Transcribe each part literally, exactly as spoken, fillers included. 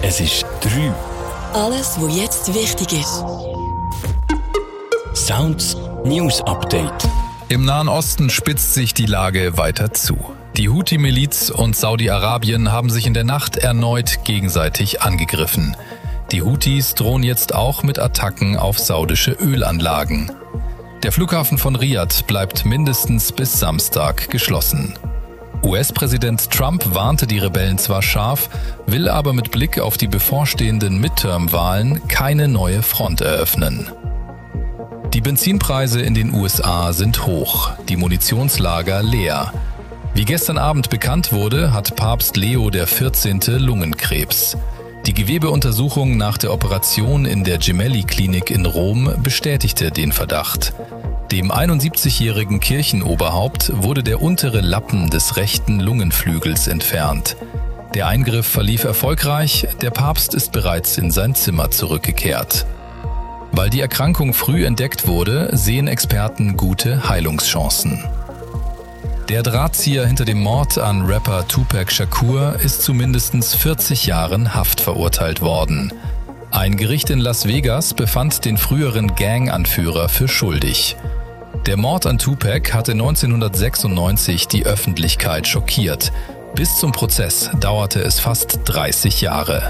Es ist drei. Alles, was jetzt wichtig ist. Sounds News Update. Im Nahen Osten spitzt sich die Lage weiter zu. Die Houthi-Miliz und Saudi-Arabien haben sich in der Nacht erneut gegenseitig angegriffen. Die Houthis drohen jetzt auch mit Attacken auf saudische Ölanlagen. Der Flughafen von Riad bleibt mindestens bis Samstag geschlossen. U S-Präsident Trump warnte die Rebellen zwar scharf, will aber mit Blick auf die bevorstehenden Midterm-Wahlen keine neue Front eröffnen. Die Benzinpreise in den U S A sind hoch, die Munitionslager leer. Wie gestern Abend bekannt wurde, hat Papst Leo der vierzehnte Lungenkrebs. Die Gewebeuntersuchung nach der Operation in der Gemelli-Klinik in Rom bestätigte den Verdacht. Dem einundsiebzigjährigen Kirchenoberhaupt wurde der untere Lappen des rechten Lungenflügels entfernt. Der Eingriff verlief erfolgreich, der Papst ist bereits in sein Zimmer zurückgekehrt. Weil die Erkrankung früh entdeckt wurde, sehen Experten gute Heilungschancen. Der Drahtzieher hinter dem Mord an Rapper Tupac Shakur ist zu mindestens vierzig Jahren Haft verurteilt worden. Ein Gericht in Las Vegas befand den früheren Gang-Anführer für schuldig. Der Mord an Tupac hatte neunzehnhundertsechsundneunzig die Öffentlichkeit schockiert. Bis zum Prozess dauerte es fast dreißig Jahre.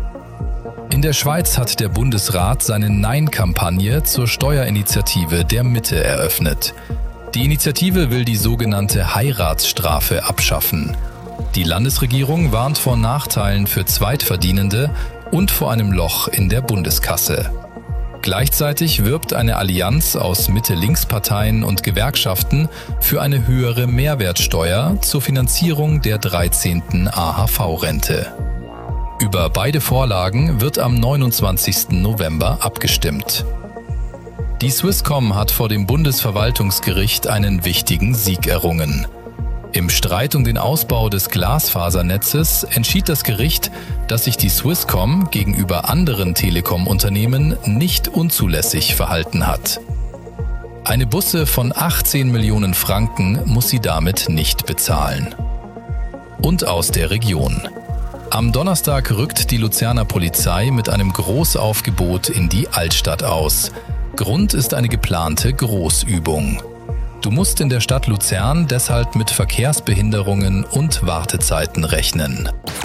In der Schweiz hat der Bundesrat seine Nein-Kampagne zur Steuerinitiative der Mitte eröffnet. Die Initiative will die sogenannte Heiratsstrafe abschaffen. Die Landesregierung warnt vor Nachteilen für Zweitverdienende und vor einem Loch in der Bundeskasse. Gleichzeitig wirbt eine Allianz aus Mitte-Links-Parteien und Gewerkschaften für eine höhere Mehrwertsteuer zur Finanzierung der dreizehnten A H V-Rente. Über beide Vorlagen wird am neunundzwanzigsten November abgestimmt. Die Swisscom hat vor dem Bundesverwaltungsgericht einen wichtigen Sieg errungen. Im Streit um den Ausbau des Glasfasernetzes entschied das Gericht, dass sich die Swisscom gegenüber anderen Telekom-Unternehmen nicht unzulässig verhalten hat. Eine Busse von achtzehn Millionen Franken muss sie damit nicht bezahlen. Und aus der Region. Am Donnerstag rückt die Luzerner Polizei mit einem Großaufgebot in die Altstadt aus. Grund ist eine geplante Großübung. Du musst in der Stadt Luzern deshalb mit Verkehrsbehinderungen und Wartezeiten rechnen.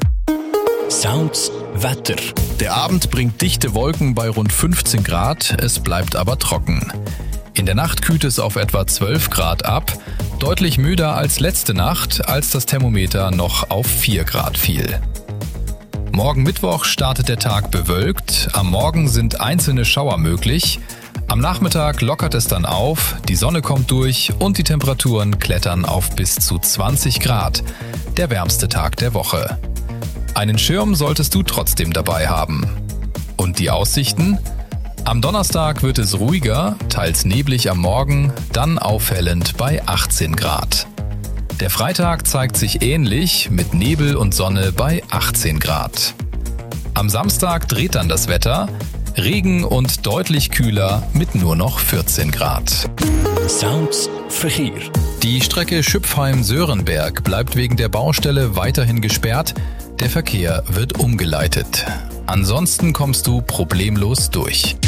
Sounds Wetter. Der Abend bringt dichte Wolken bei rund fünfzehn Grad, es bleibt aber trocken. In der Nacht kühlt es auf etwa zwölf Grad ab, deutlich milder als letzte Nacht, als das Thermometer noch auf vier Grad fiel. Morgen Mittwoch startet der Tag bewölkt, am Morgen sind einzelne Schauer möglich. Am Nachmittag lockert es dann auf, die Sonne kommt durch und die Temperaturen klettern auf bis zu zwanzig Grad. Der wärmste Tag der Woche. Einen Schirm solltest du trotzdem dabei haben. Und die Aussichten? Am Donnerstag wird es ruhiger, teils neblig am Morgen, dann aufhellend bei achtzehn Grad. Der Freitag zeigt sich ähnlich mit Nebel und Sonne bei achtzehn Grad. Am Samstag dreht dann das Wetter, Regen und deutlich kühler mit nur noch vierzehn Grad. Sounds Verkehr. Die Strecke Schüpfheim-Sörenberg bleibt wegen der Baustelle weiterhin gesperrt. Der Verkehr wird umgeleitet. Ansonsten kommst du problemlos durch.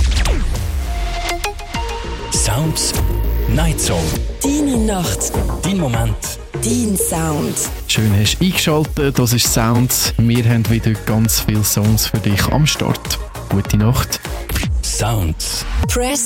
Sounds Night Song. Deine Nacht. Dein Moment. Dein Sound. Schön hast du eingeschaltet, das ist Sounds. Wir haben wieder ganz viele Songs für dich am Start. Gute Nacht. Sounds. Press